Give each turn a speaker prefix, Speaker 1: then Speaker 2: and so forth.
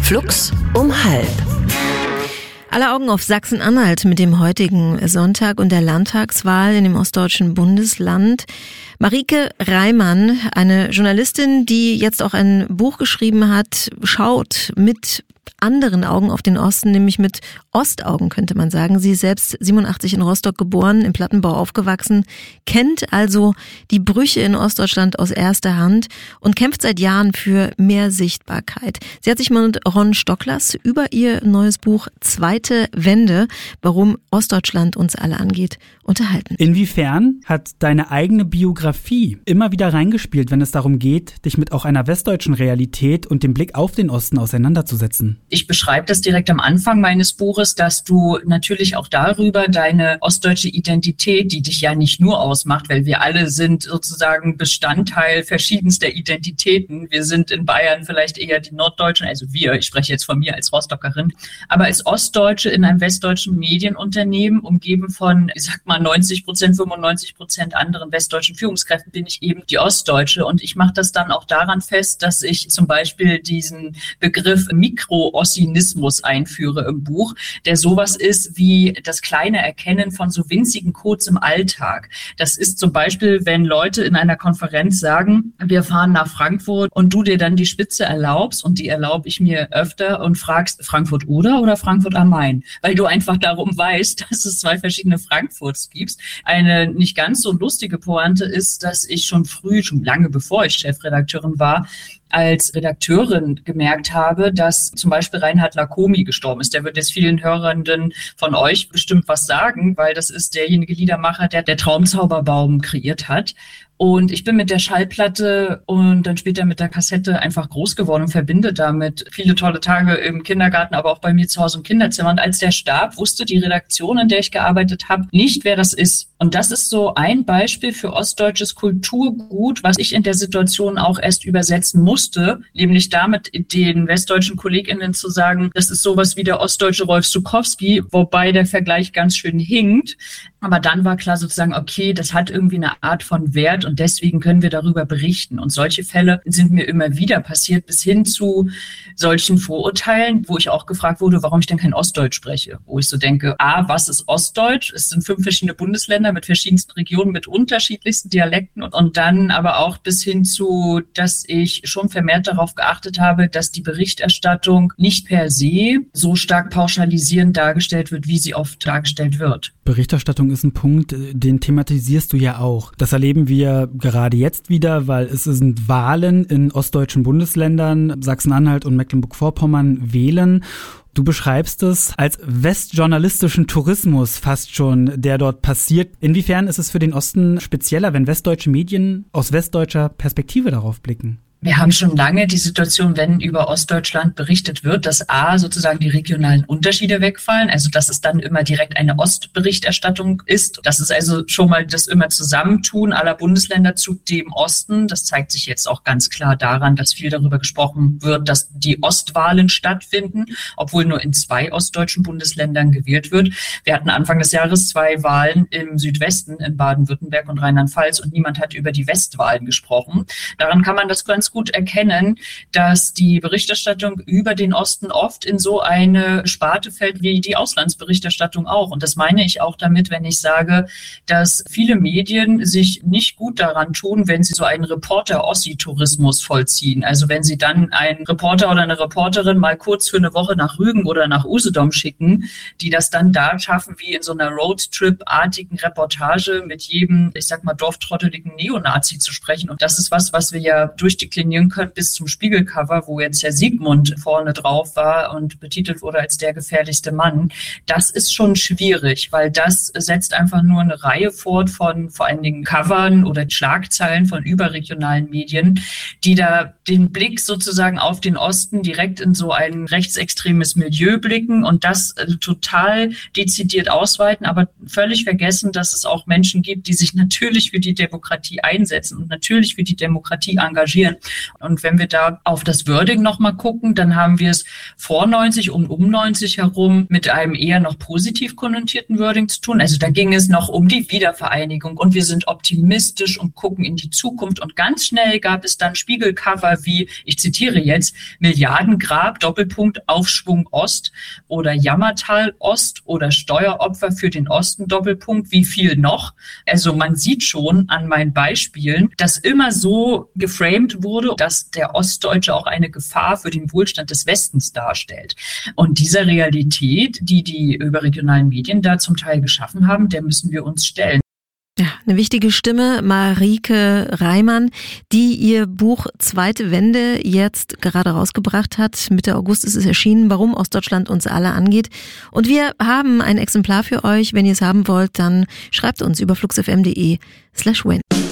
Speaker 1: Flux um 12:30.
Speaker 2: Alle Augen auf Sachsen-Anhalt mit dem heutigen Sonntag und der Landtagswahl in dem ostdeutschen Bundesland. Marike Reimann, eine Journalistin, die jetzt auch ein Buch geschrieben hat, schaut mit anderen Augen auf den Osten, nämlich mit Ostaugen, könnte man sagen. Sie ist selbst 87 in Rostock geboren, im Plattenbau aufgewachsen, kennt also die Brüche in Ostdeutschland aus erster Hand und kämpft seit Jahren für mehr Sichtbarkeit. Sie hat sich mal mit Ron Stocklers über ihr neues Buch Zweite Wende, warum Ostdeutschland uns alle angeht, unterhalten.
Speaker 3: Inwiefern hat deine eigene Biografie immer wieder reingespielt, wenn es darum geht, dich mit auch einer westdeutschen Realität und dem Blick auf den Osten auseinanderzusetzen?
Speaker 4: Ich beschreibe das direkt am Anfang meines Buches, dass du natürlich auch darüber deine ostdeutsche Identität, die dich ja nicht nur ausmacht, weil wir alle sind sozusagen Bestandteil verschiedenster Identitäten. Wir sind in Bayern vielleicht eher die Norddeutschen, also wir, ich spreche jetzt von mir als Rostockerin, aber als Ostdeutsche in einem westdeutschen Medienunternehmen, umgeben von, ich sag mal 90%, 95% anderen westdeutschen Führungskräften, bin ich eben die Ostdeutsche. Und ich mache das dann auch daran fest, dass ich zum Beispiel diesen Begriff Mikro-Ossinismus einführe im Buch, der sowas ist wie das kleine Erkennen von so winzigen Codes im Alltag. Das ist zum Beispiel, wenn Leute in einer Konferenz sagen, wir fahren nach Frankfurt und du dir dann die Spitze erlaubst, und die erlaube ich mir öfter, und fragst, Frankfurt oder Frankfurt am Main? Weil du einfach darum weißt, dass es zwei verschiedene Frankfurts gibt. Eine nicht ganz so lustige Pointe ist, dass ich schon lange bevor ich Chefredakteurin war, als Redakteurin gemerkt habe, dass zum Beispiel Reinhard Lacomi gestorben ist. Der wird jetzt vielen Hörenden von euch bestimmt was sagen, weil das ist derjenige Liedermacher, der Traumzauberbaum kreiert hat. Und ich bin mit der Schallplatte und dann später mit der Kassette einfach groß geworden und verbinde damit viele tolle Tage im Kindergarten, aber auch bei mir zu Hause im Kinderzimmer. Und als der starb, wusste die Redaktion, in der ich gearbeitet habe, nicht, wer das ist. Und das ist so ein Beispiel für ostdeutsches Kulturgut, was ich in der Situation auch erst übersetzen musste, nämlich damit den westdeutschen KollegInnen zu sagen, das ist sowas wie der ostdeutsche Rolf Zuckowski, wobei der Vergleich ganz schön hinkt. Aber dann war klar sozusagen, okay, das hat irgendwie eine Art von Wert und deswegen können wir darüber berichten. Und solche Fälle sind mir immer wieder passiert, bis hin zu solchen Vorurteilen, wo ich auch gefragt wurde, warum ich denn kein Ostdeutsch spreche. Wo ich so denke, was ist Ostdeutsch? Es sind 5 verschiedene Bundesländer mit verschiedensten Regionen, mit unterschiedlichsten Dialekten und dann aber auch bis hin zu, dass ich schon vermehrt darauf geachtet habe, dass die Berichterstattung nicht per se so stark pauschalisierend dargestellt wird, wie sie oft dargestellt wird.
Speaker 3: Berichterstattung ist ein Punkt, den thematisierst du ja auch. Das erleben wir gerade jetzt wieder, weil es sind Wahlen in ostdeutschen Bundesländern, Sachsen-Anhalt und Mecklenburg-Vorpommern wählen. Du beschreibst es als westjournalistischen Tourismus fast schon, der dort passiert. Inwiefern ist es für den Osten spezieller, wenn westdeutsche Medien aus westdeutscher Perspektive darauf blicken?
Speaker 4: Wir haben schon lange die Situation, wenn über Ostdeutschland berichtet wird, dass sozusagen die regionalen Unterschiede wegfallen, also dass es dann immer direkt eine Ostberichterstattung ist. Das ist also schon mal das immer Zusammentun aller Bundesländer zu dem Osten. Das zeigt sich jetzt auch ganz klar daran, dass viel darüber gesprochen wird, dass die Ostwahlen stattfinden, obwohl nur in 2 ostdeutschen Bundesländern gewählt wird. Wir hatten Anfang des Jahres 2 Wahlen im Südwesten, in Baden-Württemberg und Rheinland-Pfalz, und niemand hat über die Westwahlen gesprochen. Daran kann man das ganz gut erkennen, dass die Berichterstattung über den Osten oft in so eine Sparte fällt wie die Auslandsberichterstattung auch. Und das meine ich auch damit, wenn ich sage, dass viele Medien sich nicht gut daran tun, wenn sie so einen Reporter-Ossi-Tourismus vollziehen. Also wenn sie dann einen Reporter oder eine Reporterin mal kurz für eine Woche nach Rügen oder nach Usedom schicken, die das dann da schaffen, wie in so einer Roadtrip-artigen Reportage mit jedem, ich sag mal, dorftrotteligen Neonazi zu sprechen. Und das ist was wir ja durchdeklinieren können bis zum Spiegelcover, wo jetzt Herr Siegmund vorne drauf war und betitelt wurde als der gefährlichste Mann. Das ist schon schwierig, weil das setzt einfach nur eine Reihe fort von vor allen Dingen Covern oder Schlagzeilen von überregionalen Medien, die da den Blick sozusagen auf den Osten direkt in so ein rechtsextremes Milieu blicken und das total dezidiert ausweiten, aber völlig vergessen, dass es auch Menschen gibt, die sich natürlich für die Demokratie einsetzen und natürlich für die Demokratie engagieren. Und wenn wir da auf das Wording nochmal gucken, dann haben wir es vor 90 und um 90 herum mit einem eher noch positiv konnotierten Wording zu tun. Also da ging es noch um die Wiedervereinigung und wir sind optimistisch und gucken in die Zukunft. Und ganz schnell gab es dann Spiegelcover wie, ich zitiere jetzt, Milliardengrab, Doppelpunkt, Aufschwung Ost oder Jammertal Ost oder Steueropfer für den Osten, Doppelpunkt, wie viel noch? Also man sieht schon an meinen Beispielen, dass immer so geframed wurde, dass der Ostdeutsche auch eine Gefahr für den Wohlstand des Westens darstellt. Und dieser Realität, die die überregionalen Medien da zum Teil geschaffen haben, der müssen wir uns stellen.
Speaker 2: Ja, eine wichtige Stimme, Marieke Reimann, die ihr Buch Zweite Wende jetzt gerade rausgebracht hat. Mitte August ist es erschienen, warum Ostdeutschland uns alle angeht. Und wir haben ein Exemplar für euch. Wenn ihr es haben wollt, dann schreibt uns über fluxfm.de/win.